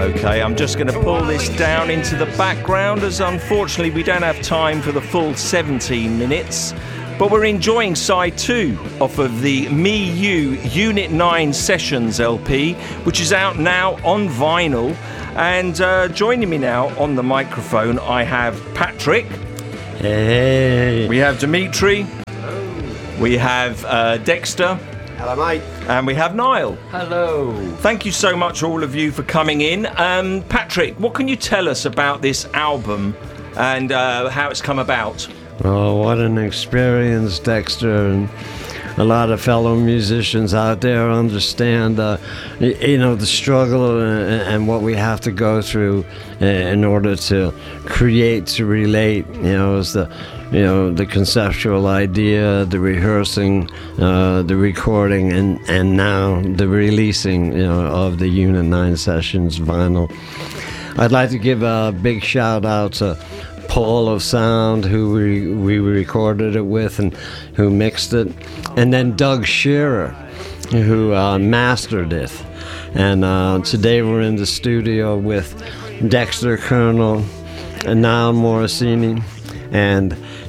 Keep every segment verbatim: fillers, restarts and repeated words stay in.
Okay, I'm just going to pull this down into the background, as unfortunately we don't have time for the full seventeen minutes. But we're enjoying side two off of the Me You Unit nine Sessions L P, which is out now on vinyl. And uh, joining me now on the microphone, I have Patrick. Hey. We have Dimitri. Hello. We have uh, Dexter. Hello, mate. And we have Niall. Hello. Thank you so much, all of you, for coming in. Um, Patrick, what can you tell us about this album and uh, how it's come about? Oh, what an experience, Dexter, and a lot of fellow musicians out there understand, uh, you know, the struggle and, and what we have to go through in order to create, to relate. You know, is the, you know, the conceptual idea, the rehearsing, uh, the recording, and and now the releasing, you know, of the Unit nine Sessions vinyl. I'd like to give a big shout out to Paul of Sound, who we, we recorded it with and who mixed it, and then Doug Shearer, who uh, mastered it. And uh, today we're in the studio with Dexter Colonel, and Niall Morosini, and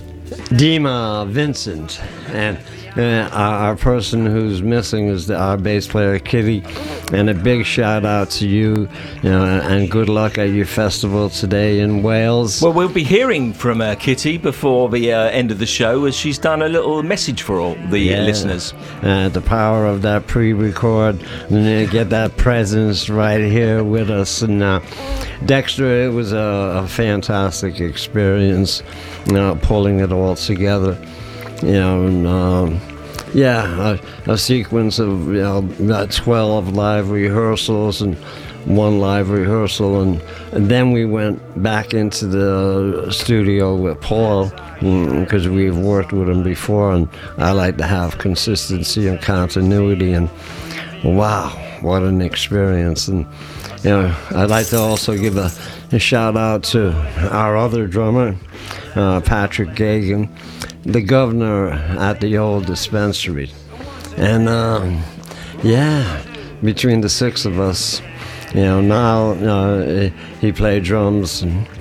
Dima Vincent. And uh, our, our person who's missing is the, our bass player, Kitty. And a big shout out to you, you know, and good luck at your festival today in Wales. Well, we'll be hearing from uh, Kitty before the uh, end of the show, as she's done a little message for all the yeah. listeners. Uh, the power of that pre-record, and uh, get that presence right here with us. And uh, Dexter, it was a, a fantastic experience, you know, pulling it all together. You know, and, um, yeah, a, a sequence of, you know, twelve live rehearsals and one live rehearsal, and, and then we went back into the studio with Paul, because we've worked with him before, and I like to have consistency and continuity, and wow, what an experience. And you know, I'd like to also give a, a shout out to our other drummer, uh, Patrick Gagan, the governor at the old dispensary. And um, yeah, between the six of us, you know, now uh, he played drums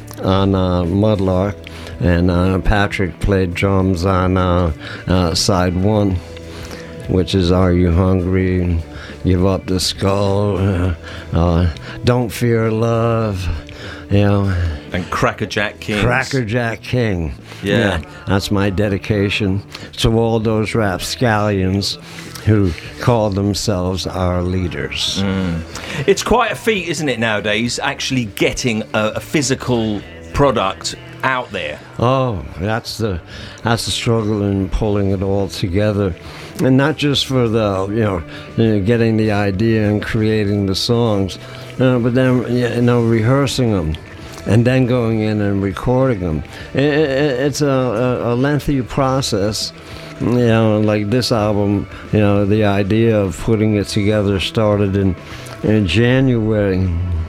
on uh, Mudlark, and uh, Patrick played drums on uh, uh, side one, which is Are You Hungry? Give Up the Skull, uh, uh, Don't Fear Love, you know. And Crackerjack King. Crackerjack King. Yeah. yeah. That's my dedication to all those rapscallions who call themselves our leaders. Mm. It's quite a feat, isn't it, nowadays, actually getting a, a physical product out there. Oh, that's the that's the struggle in pulling it all together, and not just for the you know, you know getting the idea and creating the songs, uh, but then you know rehearsing them, and then going in and recording them. It, it, it's a, a, a lengthy process. You know, like this album, you know, the idea of putting it together started in in January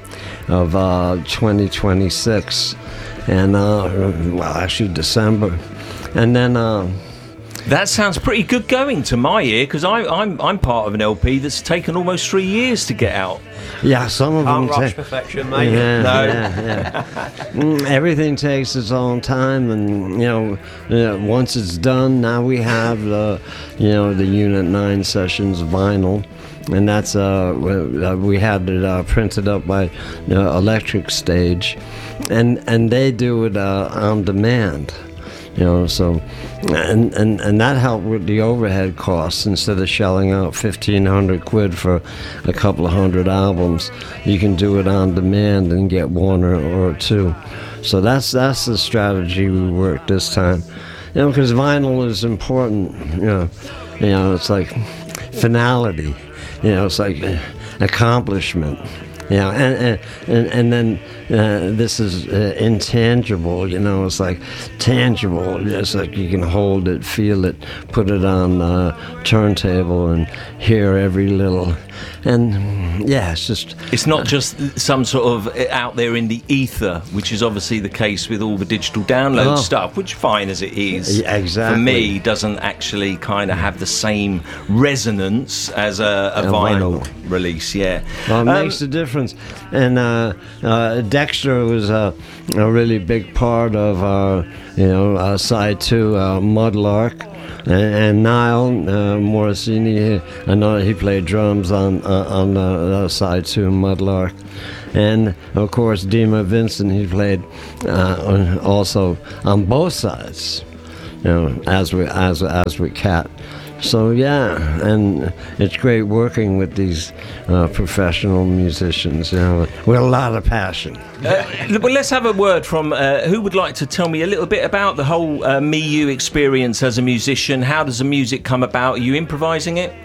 of uh, twenty twenty-six. And uh, well, actually December, and then uh, that sounds pretty good going to my ear, because I'm I'm part of an L P that's taken almost three years to get out. Yeah, some of Can't them rush ta- perfection, mate. Yeah, No. yeah, yeah. Mm, everything takes its own time, and you know, uh, once it's done, now we have the, you know, the Unit nine Sessions vinyl. And that's uh, we had it uh, printed up by uh, Electric Stage, and and they do it uh, on demand, you know. So, and, and and that helped with the overhead costs. Instead of shelling out fifteen hundred quid for a couple of hundred albums, you can do it on demand and get one or, or two. So that's that's the strategy we worked this time, you know, because vinyl is important. You know, you know, it's like finality. You know, it's like accomplishment. You know, and and and then uh, this is uh, intangible. You know, it's like tangible. It's like you can hold it, feel it, put it on the turntable, and hear every little and yeah, it's just It's not just some sort of out there in the ether, which is obviously the case with all the digital download Oh. stuff, which fine as it is, Yeah, exactly. for me, doesn't actually kind of have the same resonance as a, a, A vinyl, vinyl. release. Yeah, Well, it Um, makes a difference. And uh, uh, Dexter was a, a really big part of our, you know, uh, side two, uh, Mudlark. And, and Niall uh, Morosini, I know he played drums on uh, on the uh, side two, Mudlark. And of course, Dima Vincent, he played uh, on- also on both sides, you know, as we as as with Cat. So yeah, and it's great working with these uh, professional musicians, you know, with a lot of passion. Uh, well, let's have a word from uh, who would like to tell me a little bit about the whole uh, Me You experience as a musician. How does the music come about? Are you improvising it?